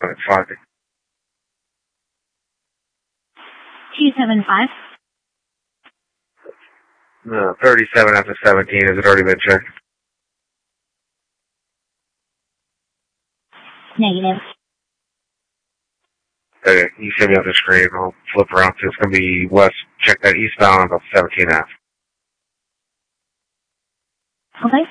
5. 275. 37 after 17. Has it already been checked? Negative. Okay, you should be on the screen. I'll flip around. So it's going to be west. Check that eastbound about 17 F. Okay.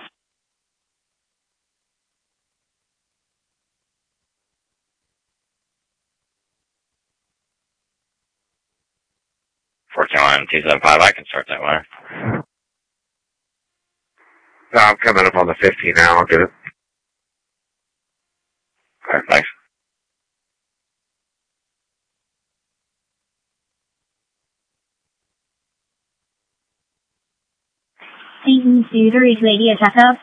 One 275, I can start that way. No, I'm coming up on the 15 now. I'll get it. Okay, thanks. Season 2, to reach radio checkup.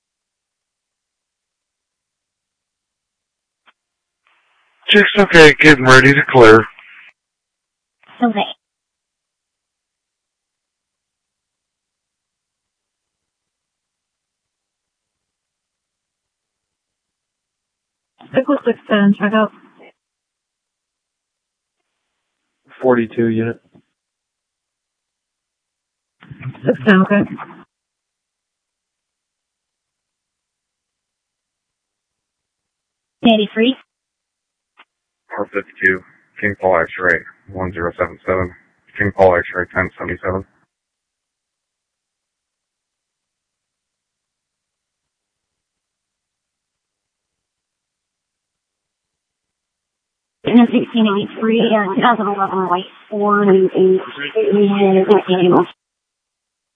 Check's okay. Getting ready to clear. Okay. Equal 610, check out. 42 unit. 610, okay. $83. 452. King Paul X-ray 1077. King Paul X-ray 1077. And 1683, 2011, white 4, and 8,